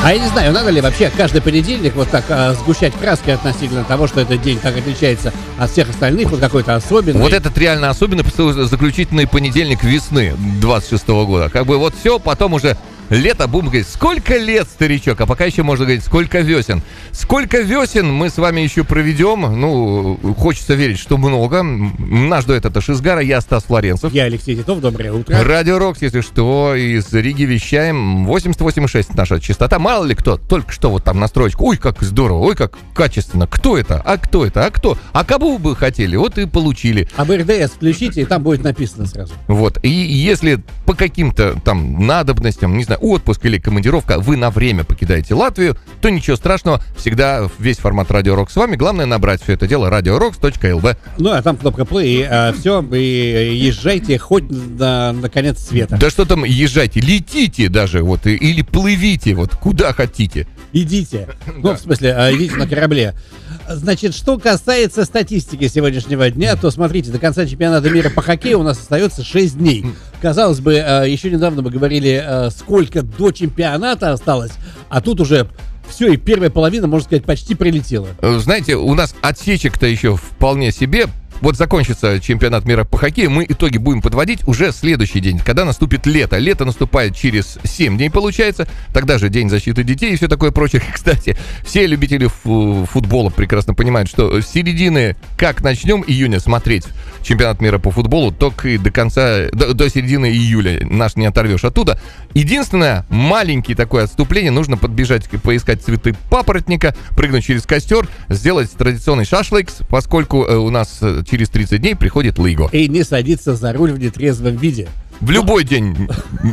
А я не знаю, надо ли вообще каждый понедельник вот так сгущать краски относительно того, что этот день так отличается от всех остальных, вот какой-то особенный. Вот этот реально особенный, заключительный понедельник весны 26-го года. Как бы вот все, потом уже лето, будем говорить, сколько лет, старичок, а пока еще можно говорить, сколько весен. Сколько весен мы с вами еще проведем, ну, хочется верить, что много. Нас ждет это Шизгара, я Стас Флоренцев. Я Алексей Титов, доброе утро. Радио Рокс, если что, из Риги вещаем, 88,6 наша частота. Мало ли кто, только что вот там настроечку, ой, как здорово, ой, как качественно, кто это, а кто это, а кто, а кого вы хотели, вот и получили. А в РДС включите, и там будет написано сразу. Вот, и если по каким-то там надобностям, не знаю, отпуск или командировка, вы на время покидаете Латвию, то ничего страшного, всегда весь формат Радио Рокс с вами. Главное набрать все это дело radiorocks.lv. Ну, а там кнопка play, и все, и езжайте хоть на конец света. Да что там езжайте, летите даже, вот, или плывите, вот, куда хотите. Идите. Ну, в смысле, идите на корабле. Значит, что касается статистики сегодняшнего дня, то смотрите, до конца чемпионата мира по хоккею у нас остается 6 дней. Казалось бы, еще недавно мы говорили, сколько до чемпионата осталось, а тут уже все, и первая половина, можно сказать, почти прилетела. Знаете, у нас отсечек-то еще вполне себе. Вот закончится чемпионат мира по хоккею, мы итоги будем подводить уже в следующий день, когда наступит лето. Лето наступает через 7 дней, получается. Тогда же День защиты детей и все такое прочее. Кстати, все любители футбола прекрасно понимают, что с середины, как начнем июня смотреть чемпионат мира по футболу, только и до конца, до середины июля наш не оторвешь оттуда. Единственное, маленькое такое отступление, нужно подбежать, поискать цветы папоротника, прыгнуть через костер, сделать традиционный шашлыкс, поскольку у нас через 30 дней приходит Лиго. И не садиться за руль в нетрезвом виде. В любой день.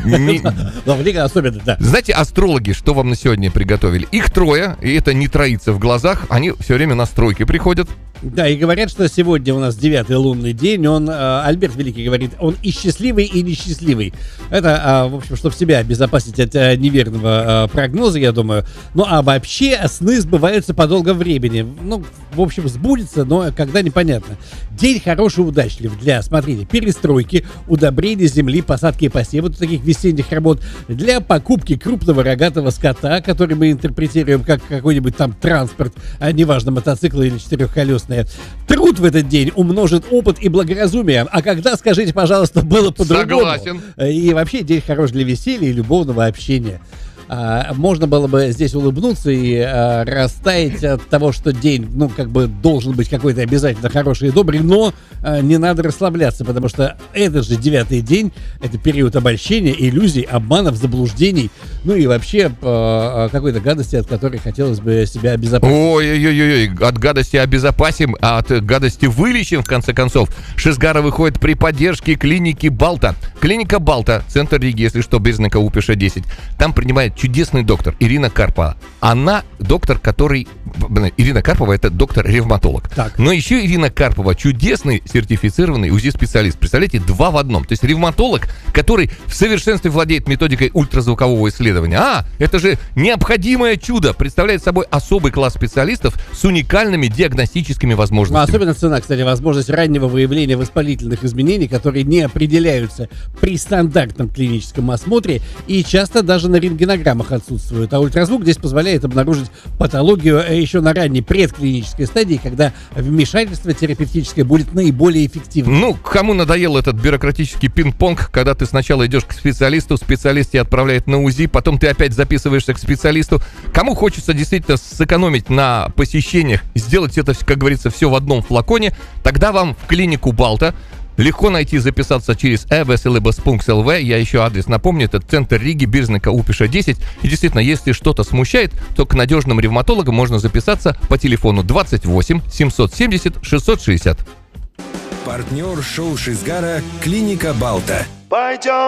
Но в Лиге особенно, да. Знаете, астрологи, что вам на сегодня приготовили? Их трое, и это не троится в глазах, они все время на стройке приходят. Да, и говорят, что сегодня у нас 9-й лунный день. Альберт Великий говорит, он и счастливый, и несчастливый. Это, в общем, чтобы себя обезопасить от неверного прогноза, я думаю. Ну, а вообще сны сбываются по долгому времени. Ну, в общем, сбудется, но когда непонятно. День хороший, удачлив для, смотрите, перестройки, удобрения земли, посадки и посева таких весенних работ, для покупки крупного рогатого скота, который мы интерпретируем как какой-нибудь там транспорт, неважно, мотоцикл или четырехколесный. Труд в этот день умножит опыт и благоразумие. А когда, скажите, пожалуйста, было по-другому? Согласен. И вообще день хорош для веселья и любовного общения. Можно было бы здесь улыбнуться и растаять от того, что день, ну, как бы должен быть какой-то обязательно хороший и добрый, но не надо расслабляться, потому что этот же 9-й день — это период обольщения, иллюзий, обманов, заблуждений, ну и вообще какой-то гадости, от которой хотелось бы себя обезопасить. Ой-ой-ой, от гадости обезопасим, а от гадости вылечим, в конце концов. Шизгара выходит при поддержке клиники Балта. Клиника Балта, центр Риги, если что, Берзника Упиша 10. Там принимает чудесный доктор Ирина Карпова. Она доктор, который... Ирина Карпова — это доктор-ревматолог. Так. Но еще Ирина Карпова чудесный сертифицированный УЗИ-специалист. Представляете, 2 в одном. То есть ревматолог, который в совершенстве владеет методикой ультразвукового исследования. Это же необходимое чудо. Представляет собой особый класс специалистов с уникальными диагностическими возможностями. Особенно цена, кстати, возможность раннего выявления воспалительных изменений, которые не определяются при стандартном клиническом осмотре и часто даже на рентгенограммах отсутствуют. А ультразвук здесь позволяет обнаружить патологию еще на ранней предклинической стадии, когда вмешательство терапевтическое будет наиболее эффективным. Ну, кому надоел этот бюрократический пинг-понг, когда ты сначала идешь к специалисту, специалист тебя отправляет на УЗИ, потом ты опять записываешься к специалисту. Кому хочется действительно сэкономить на посещениях, сделать это, как говорится, все в одном флаконе, тогда вам в клинику Балта легко найти, записаться через eveselibus.lv. Я еще адрес напомню, это центр Риги, Берзника Упиша 10. И действительно, если что-то смущает, то к надежным ревматологам можно записаться по телефону 28 770 660. Партнер шоу Шизгара — клиника Балта. Пойдем